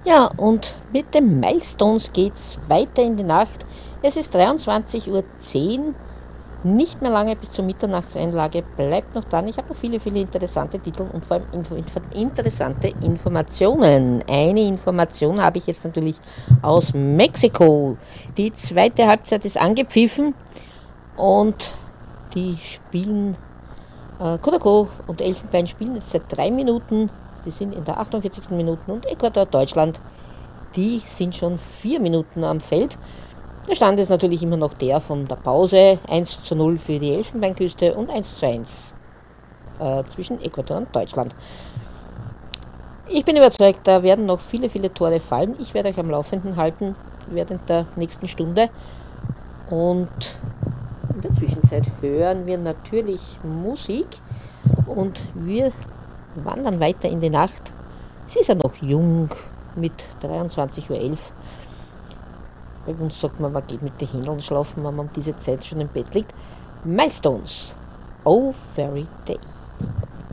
Ja, und mit den Milestones geht's weiter in die Nacht. Es ist 23:10 Uhr, nicht mehr lange bis zur Mitternachtseinlage. Bleibt noch dran, ich habe noch viele, viele interessante Titel und vor allem interessante Informationen. Eine Information habe ich jetzt natürlich aus Mexiko. Die zweite Halbzeit ist angepfiffen und die spielen, Curacao und Elfenbein spielen jetzt seit 3 Minuten. Die sind in der 48. Minute und Ecuador, Deutschland, die sind schon 4 Minuten am Feld. Der Stand ist natürlich immer noch der von der Pause. 1:0 für die Elfenbeinküste und 1:1 zwischen Ecuador und Deutschland. Ich bin überzeugt, da werden noch viele, viele Tore fallen. Ich werde euch am Laufenden halten während der nächsten Stunde. Und in der Zwischenzeit hören wir natürlich Musik und wir wandern weiter in die Nacht. Sie ist ja noch jung mit 23:11 Uhr. Bei uns sagt man geht mit den Händen schlafen, wenn man um diese Zeit schon im Bett liegt. Milestones. Oh, Fairy Day.